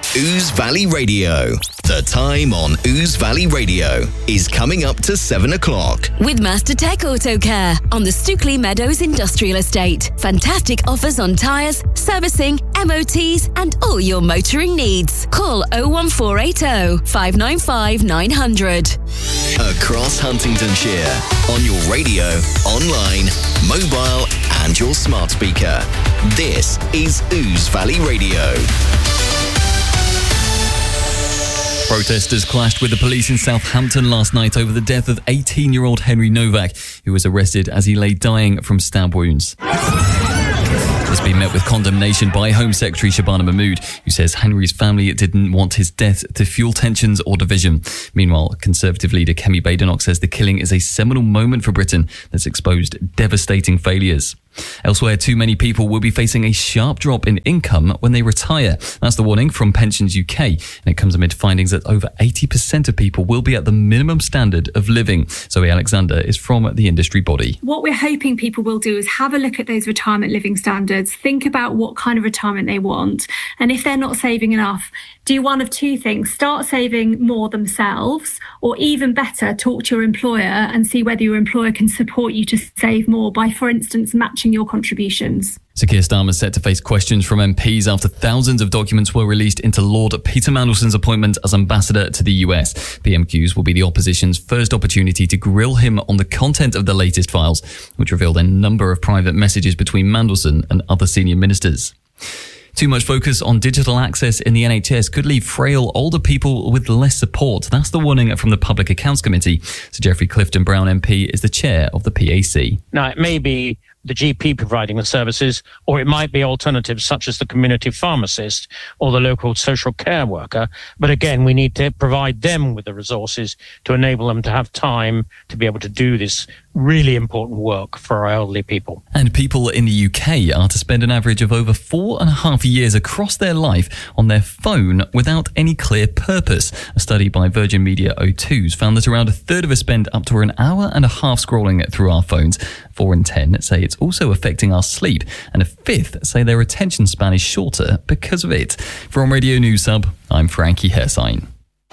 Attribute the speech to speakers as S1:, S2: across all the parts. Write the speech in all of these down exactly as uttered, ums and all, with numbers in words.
S1: Ouse Valley Radio. The time on Ouse Valley Radio is coming up to seven o'clock.
S2: With Master Tech Auto Care on the Stookley Meadows Industrial Estate. Fantastic offers on tyres, servicing, M O Ts and all your motoring needs. Call oh one four eight oh, five nine five, nine hundred.
S1: Across Huntingdonshire, on your radio, online, mobile and your smart speaker. This is Ouse Valley Radio.
S3: Protesters clashed with the police in Southampton last night over the death of eighteen-year-old Henry Novak, who was arrested as he lay dying from stab wounds. This has been met with condemnation by Home Secretary Shabana Mahmood, who says Henry's family didn't want his death to fuel tensions or division. Meanwhile, Conservative leader Kemi Badenoch says the killing is a seminal moment for Britain that's exposed devastating failures. Elsewhere, too many people will be facing a sharp drop in income when they retire. That's the warning from Pensions U K, and it comes amid findings that over eighty percent of people will be at the minimum standard of living. Zoe Alexander is from the industry body.
S4: What we're hoping people will do is have a look at those retirement living standards, think about what kind of retirement they want, and if they're not saving enough, do one of two things. Start saving more themselves, or even better, talk to your employer and see whether your employer can support you to save more by, for instance, matching your contributions.
S3: Sir Keir Starmer set to face questions from M Ps after thousands of documents were released into Lord Peter Mandelson's appointment as ambassador to the U S. P M Qs will be the opposition's first opportunity to grill him on the content of the latest files, which revealed a number of private messages between Mandelson and other senior ministers. Too much focus on digital access in the N H S could leave frail older people with less support. That's the warning from the Public Accounts Committee. Sir Geoffrey Clifton Brown M P is the chair of the P A C.
S5: Now, it may be the G P providing the services, or it might be alternatives such as the community pharmacist or the local social care worker. But again, we need to provide them with the resources to enable them to have time to be able to do this really important work for our elderly people.
S3: And people in the U K are to spend an average of over four and a half years across their life on their phone without any clear purpose. A study by Virgin Media O two's found that around a third of us spend up to an hour and a half scrolling through our phones. Four in ten say it's also affecting our sleep, and a fifth say their attention span is shorter because of it. From Radio News Hub, I'm Frankie Hersign.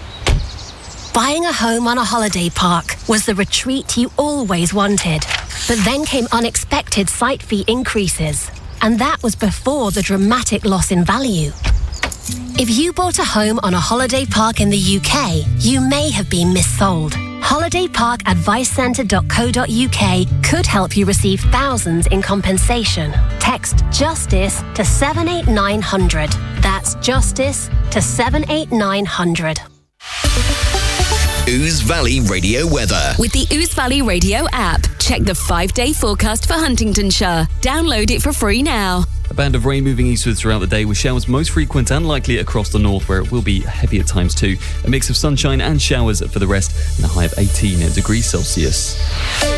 S6: Buying a home on a holiday park was the retreat you always wanted. But then came unexpected site fee increases. And that was before the dramatic loss in value. If you bought a home on a holiday park in the U K, you may have been missold. holiday park advice centre dot co dot U K could help you receive thousands in compensation. Text JUSTICE to seven eight nine hundred. That's JUSTICE to seven eight nine hundred.
S1: Ouse Valley Radio weather.
S2: With the Ouse Valley Radio app, check the five-day forecast for Huntingdonshire. Download it for free now.
S3: A band of rain moving eastwards throughout the day, with showers most frequent and likely across the north, where it will be heavy at times too. A mix of sunshine and showers for the rest, and a high of eighteen degrees Celsius.